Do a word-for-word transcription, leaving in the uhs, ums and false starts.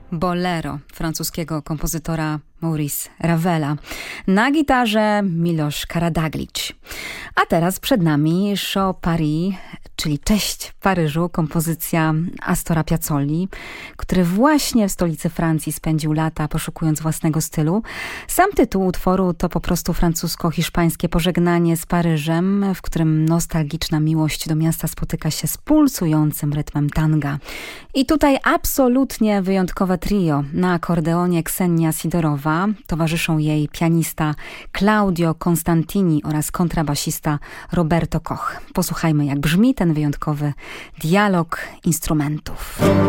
Bolero francuskiego kompozytora Maurice Ravela. Na gitarze Miloš Karađagić. A teraz przed nami Show Paris, czyli Cześć Paryżu, kompozycja Astora Piazzolli, który właśnie w stolicy Francji spędził lata poszukując własnego stylu. Sam tytuł utworu to po prostu francusko-hiszpańskie pożegnanie z Paryżem, w którym nostalgiczna miłość do miasta spotyka się z pulsującym rytmem tanga. I tutaj absolutnie wyjątkowe trio. Na akordeonie Ksenia Sidorowa, towarzyszą jej pianista Claudio Constantini oraz kontrabasista Roberto Koch. Posłuchajmy, jak brzmi ten wyjątkowy dialog instrumentów.